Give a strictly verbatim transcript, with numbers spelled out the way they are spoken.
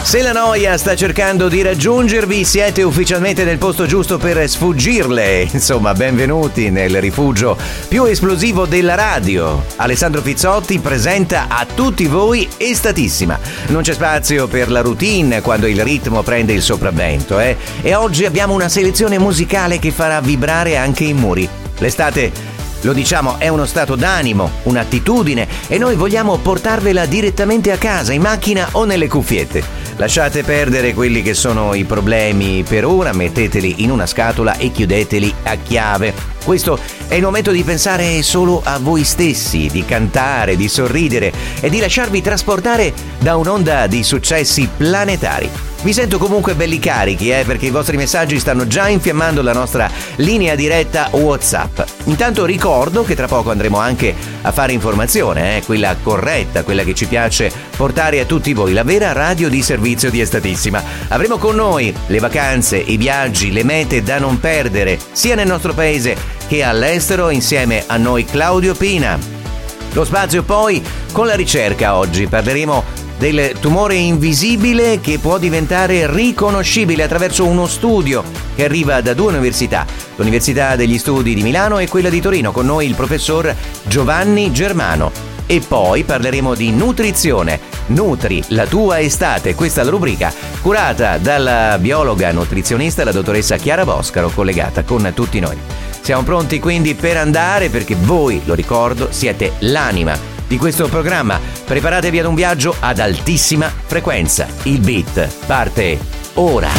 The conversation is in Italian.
Se la noia sta cercando di raggiungervi, siete ufficialmente nel posto giusto per sfuggirle. Insomma, benvenuti nel rifugio più esplosivo della radio. Alessandro Fizzotti presenta a tutti voi Estatissima. Non c'è spazio per la routine quando il ritmo prende il sopravvento, eh? E oggi abbiamo una selezione musicale che farà vibrare anche i muri. L'estate, lo diciamo, è uno stato d'animo, un'attitudine, e noi vogliamo portarvela direttamente a casa, in macchina o nelle cuffiette. Lasciate perdere quelli che sono i problemi per ora, metteteli in una scatola e chiudeteli a chiave. Questo è il momento di pensare solo a voi stessi, di cantare, di sorridere e di lasciarvi trasportare da un'onda di successi planetari. Vi sento comunque belli carichi, eh, perché i vostri messaggi stanno già infiammando la nostra linea diretta WhatsApp. Intanto ricordo che tra poco andremo anche a fare informazione, eh, quella corretta, quella che ci piace portare a tutti voi, la vera radio di servizio di Estatissima. Avremo con noi le vacanze, i viaggi, le mete da non perdere, sia nel nostro paese che all'estero, insieme a noi Claudio Pina. Lo spazio poi con la ricerca oggi. Parleremo del tumore invisibile che può diventare riconoscibile attraverso uno studio che arriva da due università, l'Università degli Studi di Milano e quella di Torino. Con noi il professor Giovanni Germano. E poi parleremo di nutrizione. Nutri la tua estate, questa è la rubrica curata dalla biologa nutrizionista, la dottoressa Chiara Boscaro, collegata con tutti noi. Siamo pronti quindi per andare, perché voi, lo ricordo, siete l'anima di questo programma. Preparatevi ad un viaggio ad altissima frequenza. Il beat parte ora.